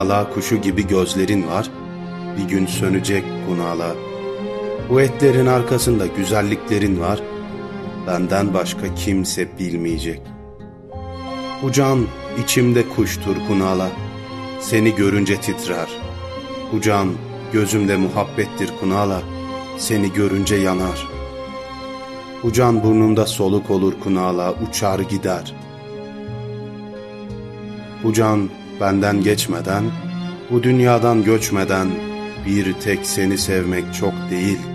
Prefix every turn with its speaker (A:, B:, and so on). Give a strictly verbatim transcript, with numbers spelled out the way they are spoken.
A: Ala kuşu gibi gözlerin var, bir gün sönecek kunala. Bu etlerin arkasında güzelliklerin var, benden başka kimse bilmeyecek. Bu can içimde kuştur kunala, seni görünce titrer. Bu can gözümde muhabbettir kunala, seni görünce yanar. Bu can burnunda soluk olur kunala, uçar gider. Bu can benden geçmeden, bu dünyadan göçmeden, bir tek seni sevmek çok değil.